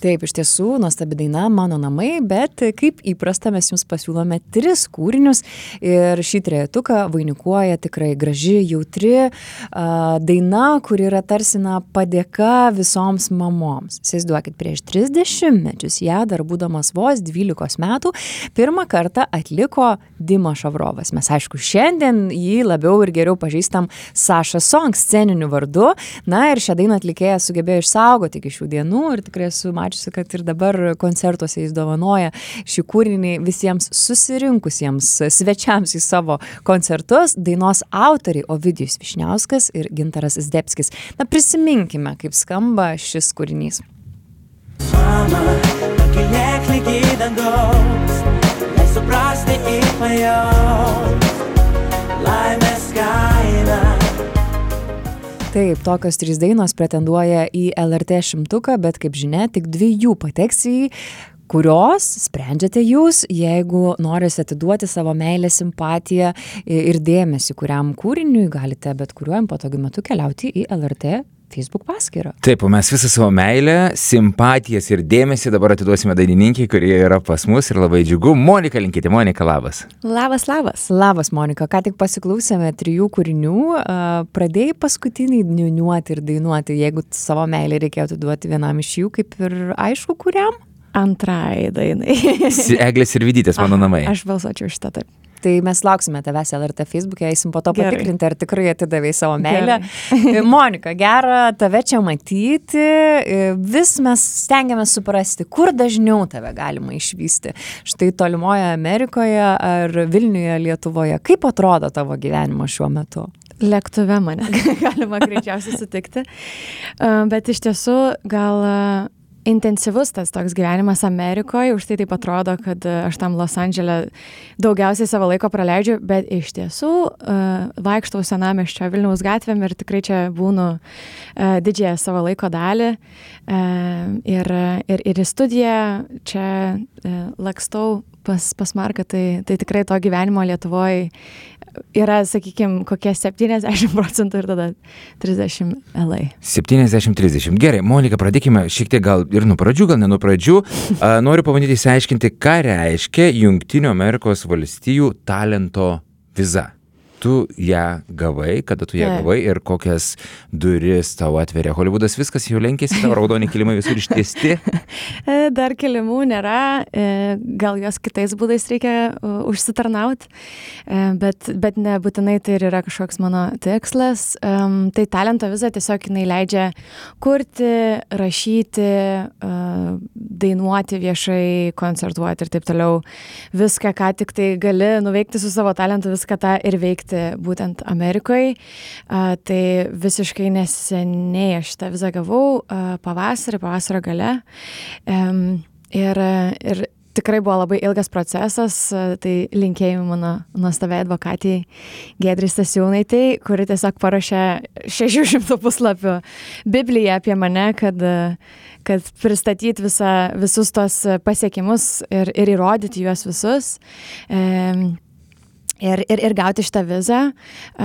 Taip, iš tiesų, nuostabi daina Mano namai, bet kaip įprasta mes jums pasiūlome 3 kūrinius ir šį trejetuką vainikuoja tikrai graži, jautri daina, kuri yra tarsi padėka visoms mamoms. Įsivaizduokit, prieš 30 metus ją, dar būdamas vos 12 metų, pirmą kartą atliko Dimas Šavrovas. Mes, aišku, šiandien jį labiau ir geriau pažįstam Saša Song sceniniu vardu. Na ir šią dainą atlikėja sugebėjo išsaugoti iki šių dienų ir tikrai esu mačiusi, kad ir dabar koncertuose jis dovanoja šį kūrinį visiems susirinkusiems svečiams į savo koncertus. Dainos autoriai Ovidijus Višniauskas ir Gintaras Zdebskis. Na, prisiminkime, kaip skamba šis kūrinys. Mama, pakilėk lygiai dangaus, lai suprasti ir pajaus laimės kainą. Taip, tokios 3 dainos pretenduoja į LRT 100, bet kaip žinia, tik 2 jų pateks į kurios sprendžiate jūs, jeigu norite atiduoti savo meilę, simpatiją ir dėmesį kuriam kūriniui, galite bet kuriuo patogiu metu keliauti į LRT Facebook paskyrą. Taip, o mes visą savo meilę, simpatijas ir dėmesį dabar atiduosime dainininkiai, kurie yra pas mus ir labai džiugu. Monika Linkytė. Monika, labas. Labas, labas. Labas, Monika. Ką tik pasiklausėme 3 kūrinių. Pradėjai paskutinį niuniuoti ir dainuoti, jeigu savo meilę reikėjo atiduoti vienam iš jų, kaip ir aišku, kuriam? Antrai dainai. Eglės ir Vidytės, Mano namai. Aš balsuočiau šitą taip. Tai mes lauksime tavęs LRT Facebook'e, eisim po to Gerai. patikrinti, ar tikrai atidavei savo meilę. Monika, gera tave čia matyti. Vis mes stengiamės suprasti, kur dažniau tave galima išvysti. Štai tolimoje Amerikoje ar Vilniuje, Lietuvoje. Kaip atrodo tavo gyvenimas šiuo metu? Lėktuve mane galima greičiausiai sutikti. Bet iš tiesų gal intensyvus tas toks gyvenimas Amerikoje, už tai taip atrodo, kad aš tam Los Andžele daugiausiai savo laiko praleidžiu, bet iš tiesų vaikštau senamiesčio Vilniaus gatvėm ir tikrai čia būnu didžiąją savo laiko dalį ir į studiją čia lakstau pas Marką, tai tikrai to gyvenimo Lietuvoje yra, sakykime, kokie 70% ir tada 30 LA. 70-30. Gerai, Monika, pradėkime šiek tiek gal ir nuo pradžių, gal ne nuo pradžių. Noriu pabandyti išsiaiškinti, ką reiškia Jungtinių Amerikos valstijų talento viza. Tu ją gavai, kada tu ją gavai ir kokias duris tau atveria Holivudas, viskas jau lenkėsi, tavo raudoni kilimai visur ištiesti? Dar kilimų nėra, gal jos kitais būdais reikia užsitarnauti, bet nebūtinai tai ir yra kažkoks mano tikslas. Tai talento viza tiesiog jinai leidžia kurti, rašyti, dainuoti viešai, koncertuoti ir taip toliau. Viską, ką tik tai gali nuveikti su savo talentu, viską tą ir veikti būtent Amerikoje. Tai visiškai neseniai aš šitą vizą gavau pavasario gale. Ir tikrai buvo labai ilgas procesas, tai linkėjimai mano nuostabiai advokatei Giedrai Stasiūnaitei, kuri tiesiog parašė 600 puslapių Bibliją apie mane, kad pristatyti visus tos pasiekimus ir įrodyti juos visus. Ir gauti šitą vizą.